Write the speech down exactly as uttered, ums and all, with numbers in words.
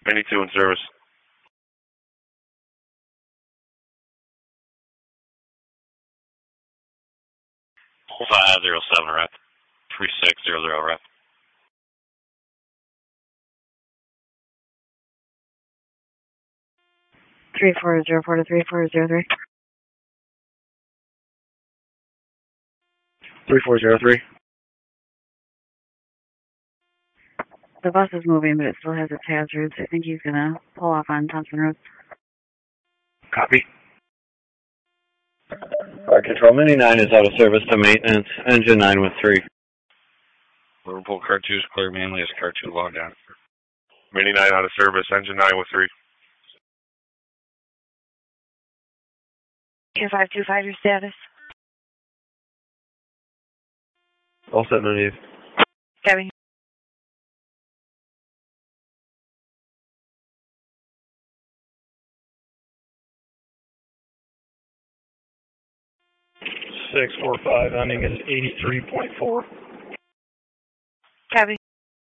ninety-two in service. five zero seven, rep. three six zero zero, rep. three four zero four to three four zero three. three four zero three. The bus is moving, but it still has its hazards. I think he's going to pull off on Thompson Road. Copy. Fire Control, Mini nine is out of service to maintenance. Engine nine with three. Liverpool car two is clear, mainly as car two logged down. Mini nine out of service, engine nine with three. two five two five, your status? All set, no need. Cabin. six four five, ending in eighty-three point four.